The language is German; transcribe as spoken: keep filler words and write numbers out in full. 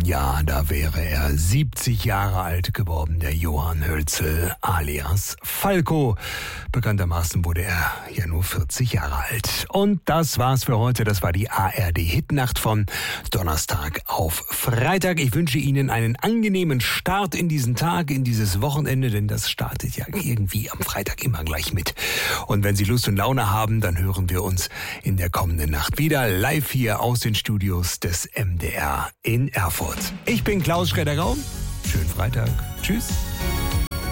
Jahr, da wäre er siebzig Jahre alt geworden, der Johann Hölzel alias Falco. Bekanntermaßen wurde er ja nur vierzig Jahre alt. Und das war's für heute. Das war die A R D-Hitnacht von Donnerstag auf Freitag. Ich wünsche Ihnen einen angenehmen Start in diesen Tag, in dieses Wochenende, denn das startet ja irgendwie am Freitag immer gleich mit. Und wenn Sie Lust und Laune haben, dann hören wir uns in der kommenden Nacht wieder live hier aus den Studios des M D R in Erfurt. Ich bin Klaus Schredder-Raum. Schönen Freitag. Tschüss.